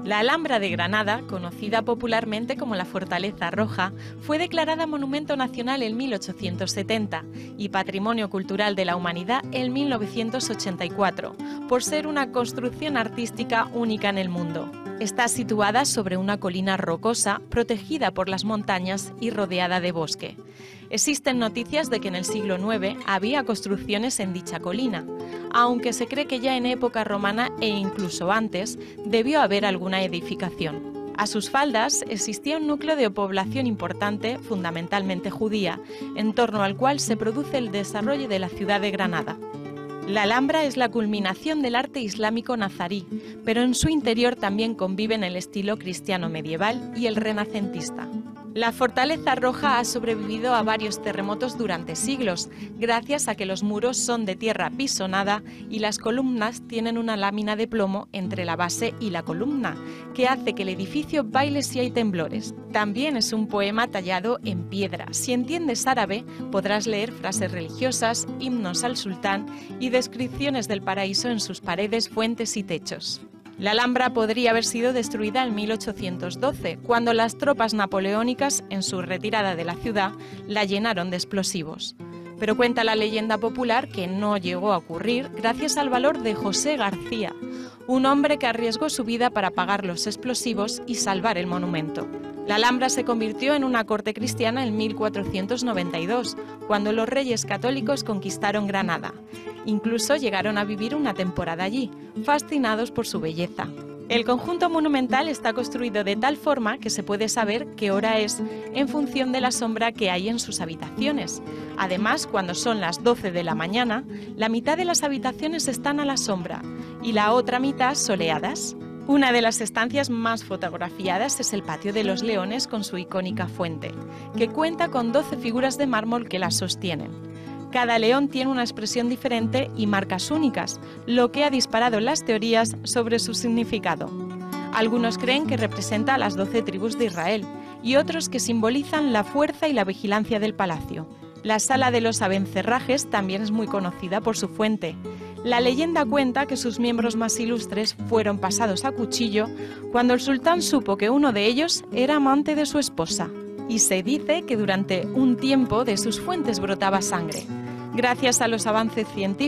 La Alhambra de Granada, conocida popularmente como la Fortaleza Roja, fue declarada Monumento Nacional en 1870 y Patrimonio Cultural de la Humanidad en 1984, por ser una construcción artística única en el mundo. Está situada sobre una colina rocosa, protegida por las montañas y rodeada de bosque. Existen noticias de que en el siglo IX había construcciones en dicha colina, aunque se cree que ya en época romana e incluso antes debió haber alguna edificación. A sus faldas existía un núcleo de población importante, fundamentalmente judía, en torno al cual se produce el desarrollo de la ciudad de Granada. La Alhambra es la culminación del arte islámico nazarí, pero en su interior también conviven el estilo cristiano medieval y el renacentista. La Fortaleza Roja ha sobrevivido a varios terremotos durante siglos, gracias a que los muros son de tierra pisonada y las columnas tienen una lámina de plomo entre la base y la columna, que hace que el edificio baile si hay temblores. También es un poema tallado en piedra. Si entiendes árabe, podrás leer frases religiosas, himnos al sultán y descripciones del paraíso en sus paredes, fuentes y techos. La Alhambra podría haber sido destruida en 1812, cuando las tropas napoleónicas, en su retirada de la ciudad, la llenaron de explosivos. Pero cuenta la leyenda popular que no llegó a ocurrir gracias al valor de José García, un hombre que arriesgó su vida para apagar los explosivos y salvar el monumento. La Alhambra se convirtió en una corte cristiana en 1492, cuando los reyes católicos conquistaron Granada. Incluso llegaron a vivir una temporada allí, fascinados por su belleza. El conjunto monumental está construido de tal forma que se puede saber qué hora es en función de la sombra que hay en sus habitaciones. Además, cuando son las 12 de la mañana, la mitad de las habitaciones están a la sombra y la otra mitad soleadas. Una de las estancias más fotografiadas es el Patio de los Leones con su icónica fuente, que cuenta con 12 figuras de mármol que la sostienen. Cada león tiene una expresión diferente y marcas únicas, lo que ha disparado las teorías sobre su significado. Algunos creen que representa a las 12 tribus de Israel y otros que simbolizan la fuerza y la vigilancia del palacio. La Sala de los Abencerrajes también es muy conocida por su fuente. La leyenda cuenta que sus miembros más ilustres fueron pasados a cuchillo cuando el sultán supo que uno de ellos era amante de su esposa. Y se dice que durante un tiempo de sus fuentes brotaba sangre. Gracias a los avances científicos,